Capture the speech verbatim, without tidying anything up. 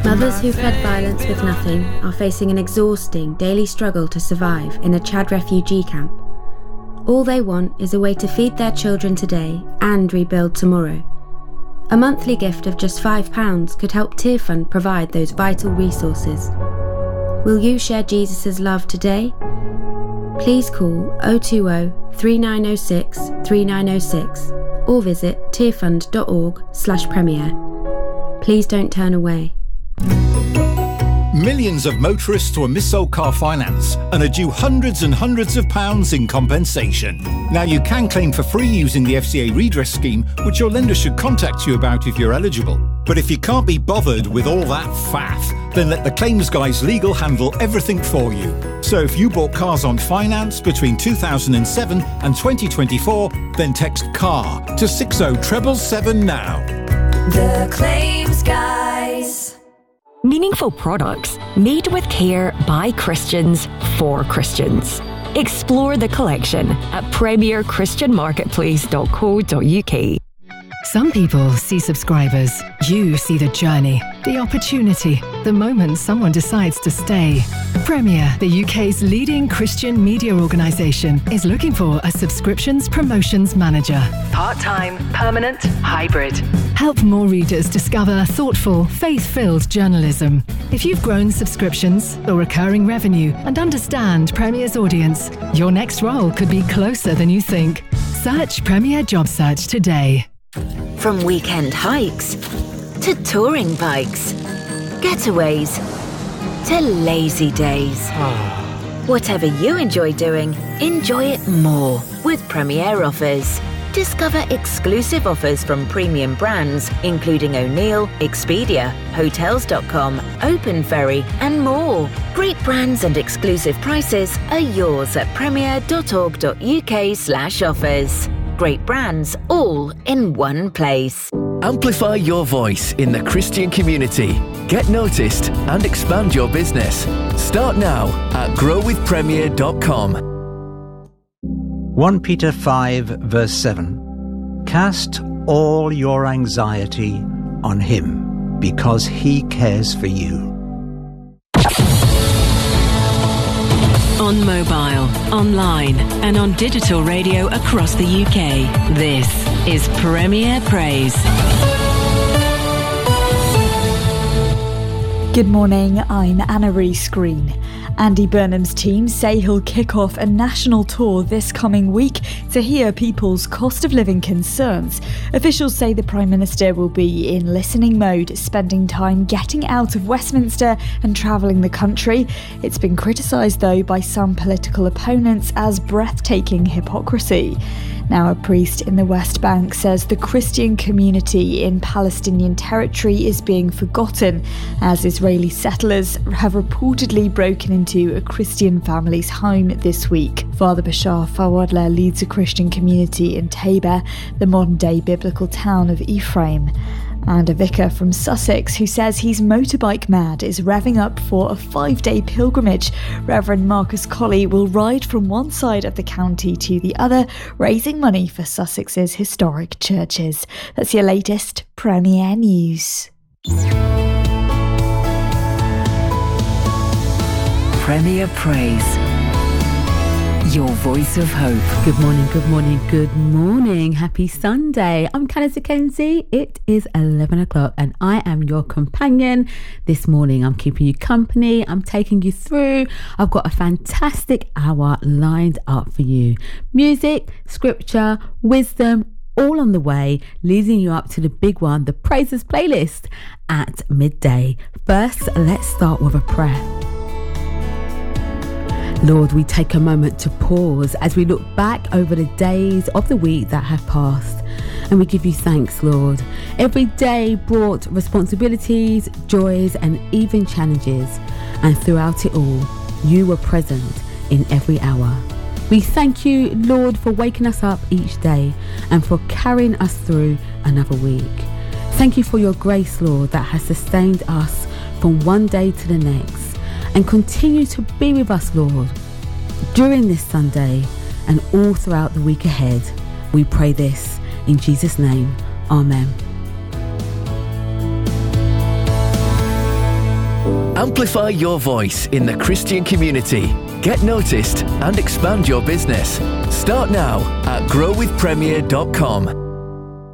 Others who fled violence with nothing are facing an exhausting daily struggle to survive in a Chad refugee camp. All they want is a way to feed their children today and rebuild tomorrow. A monthly gift of just five pounds could help Tearfund provide those vital resources. Will you share Jesus' love today? Please call oh two oh, three nine oh six, three nine oh six or visit tearfund.org slash premier. Please don't turn away. Millions of motorists were mis-sold car finance and are due hundreds and hundreds of pounds in compensation. Now you can claim for free using the F C A redress scheme, which your lender should contact you about if you're eligible. But if you can't be bothered with all that faff, then let the claims guys legal handle everything for you. So if you bought cars on finance between two thousand seven and twenty twenty-four, then text CAR to six oh seven seven now. The Claims Guys. Meaningful products made with care by Christians for Christians. Explore the collection at premier christian marketplace dot co dot uk. Some people see subscribers. You see the journey, the opportunity, the moment someone decides to stay. Premier, the U K's leading Christian media organisation, is looking for a subscriptions promotions manager. Part-time, permanent, hybrid. Help more readers discover thoughtful, faith-filled journalism. If you've grown subscriptions or recurring revenue and understand Premier's audience, your next role could be closer than you think. Search Premier Job Search today. From weekend hikes to touring bikes, getaways to lazy days. Whatever you enjoy doing, enjoy it more with Premier Offers. Discover exclusive offers from premium brands, including O'Neill, Expedia, Hotels dot com, Open Ferry, and more. Great brands and exclusive prices are yours at premier dot org dot uk slash offers. Great brands, all in one place. Amplify your voice in the Christian community. Get noticed and expand your business. Start now at grow with premier dot com. First Peter five verse seven. Cast all your anxiety on him, because he cares for you. On mobile, online and on digital radio across the U K, this is Premier Praise. Good morning, I'm Anna-Reese Green. Andy Burnham's team say he'll kick off a national tour this coming week to hear people's cost of living concerns. Officials say the Prime Minister will be in listening mode, spending time getting out of Westminster and travelling the country. It's been criticised, though, by some political opponents as breathtaking hypocrisy. Now, a priest in the West Bank says the Christian community in Palestinian territory is being forgotten as Israeli settlers have reportedly broken into a Christian family's home this week. Father Bashar Fawadla leads a Christian community in Tabor, the modern-day biblical town of Ephraim. And a vicar from Sussex who says he's motorbike mad is revving up for a five-day pilgrimage. Reverend Marcus Colley will ride from one side of the county to the other, raising money for Sussex's historic churches. That's your latest Premier News. Premier Praise. Your voice of hope. Good morning, good morning, good morning. Happy Sunday. I'm Candice Kenzie. It is eleven o'clock and I am your companion this morning. I'm keeping you company. I'm taking you through. I've got a fantastic hour lined up for you. Music, scripture, wisdom, all on the way, leading you up to the big one, the Praises playlist at midday. First, let's start with a prayer. Lord, we take a moment to pause as we look back over the days of the week that have passed. And we give you thanks, Lord. Every day brought responsibilities, joys, and even challenges. And throughout it all, you were present in every hour. We thank you, Lord, for waking us up each day and for carrying us through another week. Thank you for your grace, Lord, that has sustained us from one day to the next. And continue to be with us, Lord, during this Sunday and all throughout the week ahead. We pray this in Jesus' name. Amen. Amplify your voice in the Christian community. Get noticed and expand your business. Start now at grow with premier dot com.